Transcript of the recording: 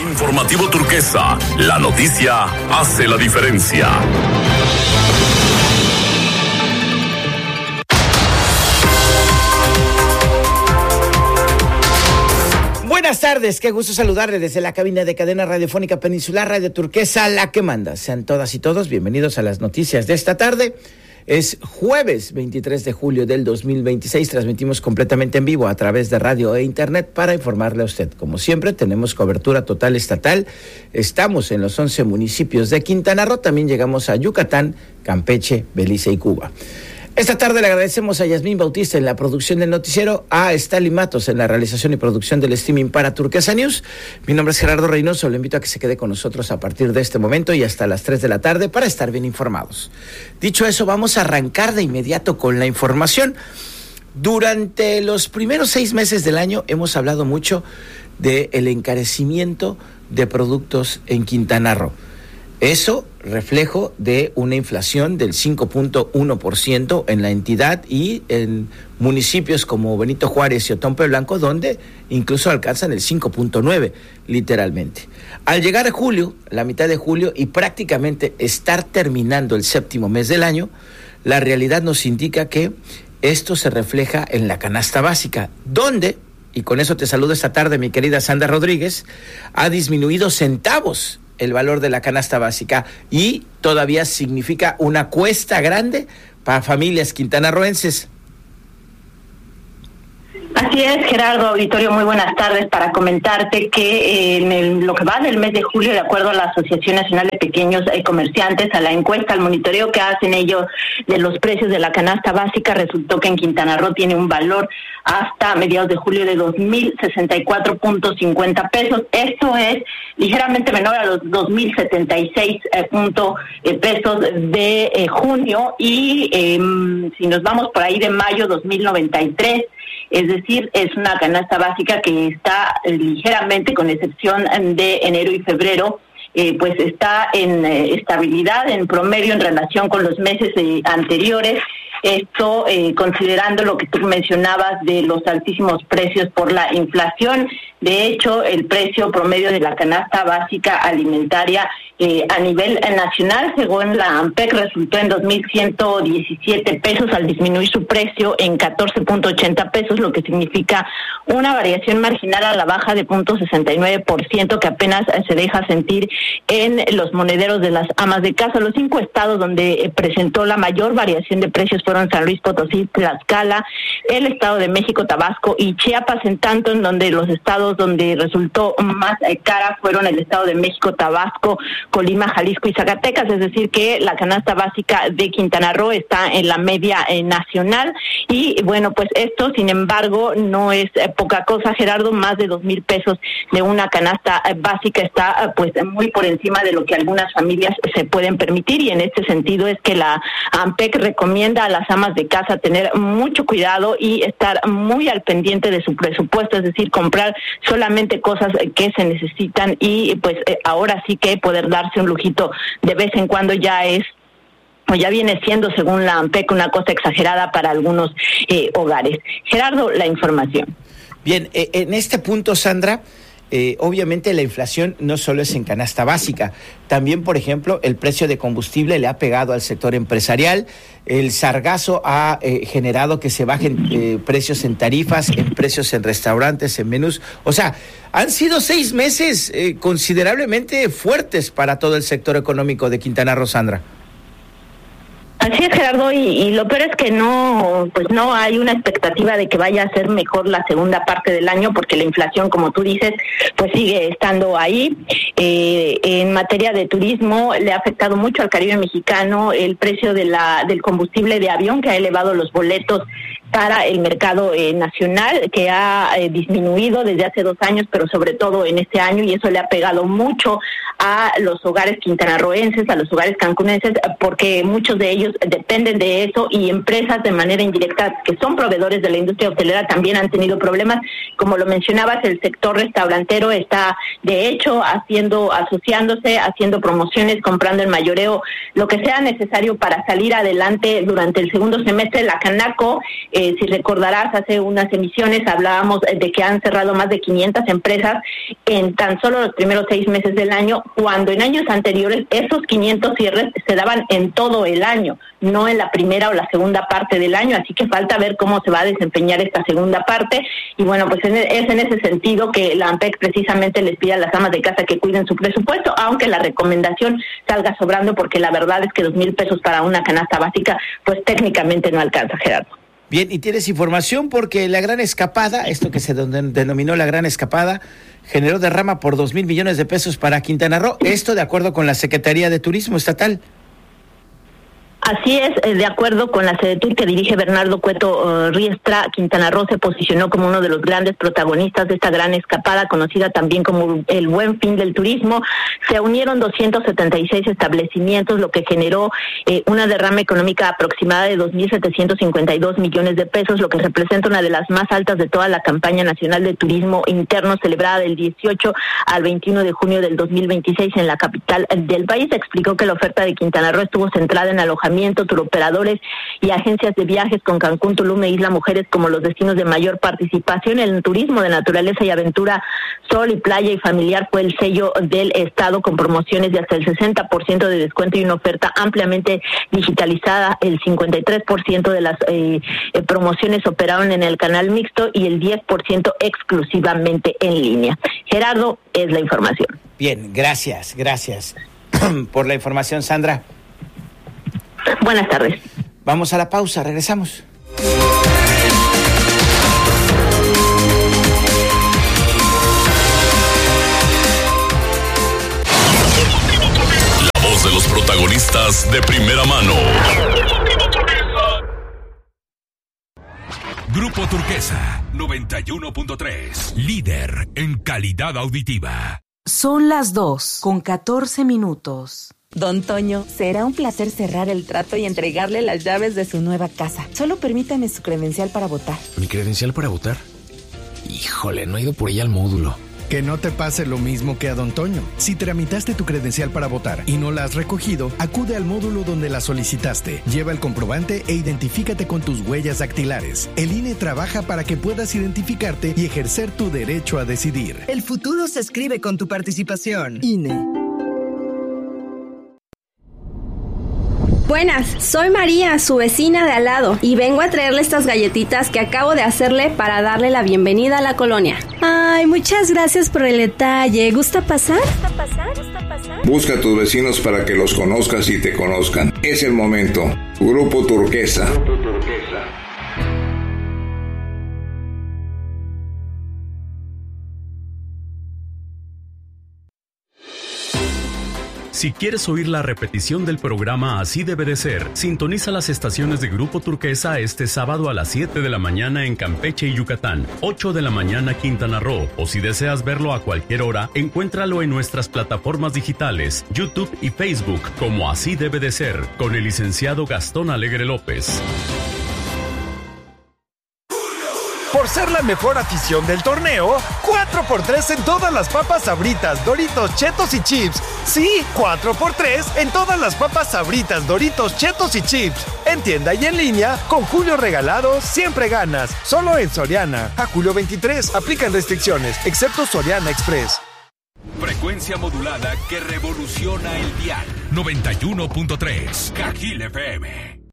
Informativo Turquesa, la noticia hace la diferencia. Buenas tardes, qué gusto saludarle desde la cabina de cadena radiofónica Peninsular Radio Turquesa, la que manda. Sean todas y todos bienvenidos a las noticias de esta tarde. Es jueves 23 de julio del 2026, transmitimos completamente en vivo a través de radio e internet para informarle a usted. Como siempre, tenemos cobertura total estatal, estamos en los 11 municipios de Quintana Roo, también llegamos a Yucatán, Campeche, Belice y Cuba. Esta tarde le agradecemos a Yasmín Bautista en la producción del noticiero, a Estali Matos en la realización y producción del streaming para Turquesa News. Mi nombre es Gerardo Reynoso, le invito a que se quede con nosotros a partir de este momento y hasta las 3 de la tarde para estar bien informados. Dicho eso, vamos a arrancar de inmediato con la información. Durante los primeros 6 meses del año hemos hablado mucho del encarecimiento de productos en Quintana Roo. Eso reflejo de una inflación del 5.1% en la entidad y en municipios como Benito Juárez y Otompe Blanco, donde incluso alcanzan el 5.9%, literalmente. Al llegar a julio, la mitad de julio, y prácticamente estar terminando el 7º mes del año, la realidad nos indica que esto se refleja en la canasta básica, donde, y con eso te saludo esta tarde, mi querida Sandra Rodríguez, ha disminuido centavos el valor de la canasta básica y todavía significa una cuesta grande para familias quintanarroenses. Así es, Gerardo, auditorio, muy buenas tardes, para comentarte que en lo que va del mes de julio, de acuerdo a la Asociación Nacional de Pequeños Comerciantes, a la encuesta, al monitoreo que hacen ellos de los precios de la canasta básica, resultó que en Quintana Roo tiene un valor hasta mediados de julio de 2,064.50 pesos. Esto es ligeramente menor a los 2,076 pesos de junio, y si nos vamos por ahí de mayo, 2,093. Es decir, es una canasta básica que está ligeramente, con excepción de enero y febrero, pues está en estabilidad, en promedio en relación con los meses anteriores. Esto considerando lo que tú mencionabas de los altísimos precios por la inflación. De hecho, el precio promedio de la canasta básica alimentaria a nivel nacional, según la ANPEC, resultó en 2,117 pesos al disminuir su precio en 14.80 pesos, lo que significa una variación marginal a la baja de 0.69% que apenas se deja sentir en los monederos de las amas de casa. Los 5 estados donde presentó la mayor variación de precios fueron San Luis Potosí, Tlaxcala, el Estado de México, Tabasco y Chiapas. En tanto, en donde los estados donde resultó más cara fueron el Estado de México, Tabasco, Colima, Jalisco y Zacatecas. Es decir, que la canasta básica de Quintana Roo está en la media nacional. Y bueno, pues esto, sin embargo, no es poca cosa, Gerardo. Más de 2,000 pesos de una canasta básica está pues muy por encima de lo que algunas familias se pueden permitir, y en este sentido es que la ANPEC recomienda a las amas de casa tener mucho cuidado y estar muy al pendiente de su presupuesto, es decir, comprar solamente cosas que se necesitan, y pues ahora sí que poder darse un lujito de vez en cuando ya viene siendo, según la ANPEC, una cosa exagerada para algunos hogares. Gerardo, la información. Bien, en este punto, Sandra, obviamente la inflación no solo es en canasta básica, también, por ejemplo, el precio de combustible le ha pegado al sector empresarial. El sargazo ha generado que se bajen precios en tarifas, en precios en restaurantes, en menús. O sea, han sido 6 meses considerablemente fuertes para todo el sector económico de Quintana Roo, Sandra. Así es, Gerardo, y lo peor es que no hay una expectativa de que vaya a ser mejor la segunda parte del año, porque la inflación, como tú dices, pues sigue estando ahí. En materia de turismo, le ha afectado mucho al Caribe mexicano el precio del combustible de avión, que ha elevado los boletos para el mercado nacional, que ha disminuido desde hace 2 años, pero sobre todo en este año, y eso le ha pegado mucho a los hogares quintanarroenses, a los hogares cancunenses, porque muchos de ellos dependen de eso, y empresas de manera indirecta que son proveedores de la industria hotelera también han tenido problemas. Como lo mencionabas, el sector restaurantero está de hecho asociándose, haciendo promociones, comprando el mayoreo, lo que sea necesario para salir adelante durante el segundo semestre. La Canaco Si recordarás, hace unas emisiones hablábamos de que han cerrado más de 500 empresas en tan solo los primeros 6 meses del año, cuando en años anteriores esos 500 cierres se daban en todo el año, no en la primera o la segunda parte del año, así que falta ver cómo se va a desempeñar esta segunda parte. Y bueno, pues es en ese sentido que la ANPEC precisamente les pide a las amas de casa que cuiden su presupuesto, aunque la recomendación salga sobrando, porque la verdad es que 2,000 pesos para una canasta básica pues técnicamente no alcanza, Gerardo. Bien, y tienes información porque la gran escapada, esto que se denominó la gran escapada, generó derrama por 2,000 millones de pesos para Quintana Roo, esto de acuerdo con la Secretaría de Turismo Estatal. Así es, de acuerdo con la Sedetur que dirige Bernardo Cueto Riestra, Quintana Roo se posicionó como uno de los grandes protagonistas de esta gran escapada, conocida también como el Buen Fin del Turismo. Se unieron 276 establecimientos, lo que generó una derrama económica aproximada de 2,752 millones de pesos, lo que representa una de las más altas de toda la campaña nacional de turismo interno celebrada del 18 al 21 de junio del 2026 en la capital del país. Explicó que la oferta de Quintana Roo estuvo centrada en alojamiento, turoperadores y agencias de viajes, con Cancún, Tulum e Isla Mujeres como los destinos de mayor participación. El turismo de naturaleza y aventura, sol y playa y familiar fue el sello del estado, con promociones de hasta el 60% de descuento y una oferta ampliamente digitalizada. El 53% de las promociones operaron en el canal mixto y el 10% exclusivamente en línea. Gerardo, es la información. Bien, gracias por la información, Sandra. Buenas tardes. Vamos a la pausa, regresamos. La voz de los protagonistas de primera mano. Grupo Turquesa 91.3, líder en calidad auditiva. Son las 2:14. Don Toño, será un placer cerrar el trato y entregarle las llaves de su nueva casa. Solo permítame su credencial para votar. ¿Mi credencial para votar? Híjole, no he ido por ella al módulo. Que no te pase lo mismo que a Don Toño. Si tramitaste tu credencial para votar y no la has recogido, acude al módulo donde la solicitaste. Lleva el comprobante e identifícate con tus huellas dactilares. El INE trabaja para que puedas identificarte y ejercer tu derecho a decidir. El futuro se escribe con tu participación. INE. Buenas, soy María, su vecina de al lado, y vengo a traerle estas galletitas que acabo de hacerle para darle la bienvenida a la colonia. Ay, muchas gracias por el detalle. ¿Gusta pasar? Busca a tus vecinos para que los conozcas y te conozcan. Es el momento. Grupo Turquesa. Si quieres oír la repetición del programa Así Debe de Ser, sintoniza las estaciones de Grupo Turquesa este sábado a las 7 de la mañana en Campeche y Yucatán, 8 de la mañana Quintana Roo, o si deseas verlo a cualquier hora, encuéntralo en nuestras plataformas digitales, YouTube y Facebook, como Así Debe de Ser, con el licenciado Gastón Alegre López. Por ser la mejor afición del torneo, 4x3 en todas las papas Sabritas, Doritos, Chetos y Chips. Sí, 4x3 en todas las papas Sabritas, Doritos, Chetos y Chips. En tienda y en línea, con Julio Regalado, siempre ganas. Solo en Soriana. A julio 23, aplican restricciones, excepto Soriana Express. Frecuencia modulada que revoluciona el dial. 91.3, Cajil FM.